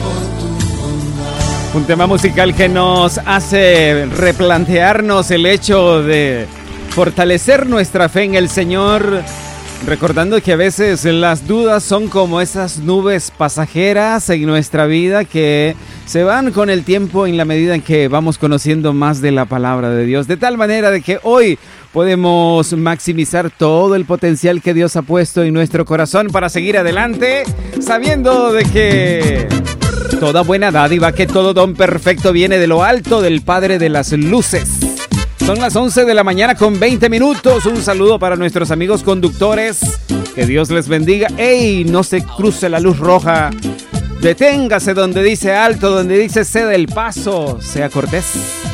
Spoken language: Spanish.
Un tema musical que nos hace replantearnos el hecho de fortalecer nuestra fe en el Señor, recordando que a veces las dudas son como esas nubes pasajeras en nuestra vida que se van con el tiempo en la medida en que vamos conociendo más de la palabra de Dios, de tal manera de que hoy podemos maximizar todo el potencial que Dios ha puesto en nuestro corazón para seguir adelante, sabiendo de que toda buena dádiva, que todo don perfecto viene de lo alto del Padre de las luces. Son las 11 de la mañana con 20 minutos. Un saludo para nuestros amigos conductores. Que Dios les bendiga. ¡Ey! No se cruce la luz roja. Deténgase donde dice alto, donde dice ceda el paso. Sea cortés.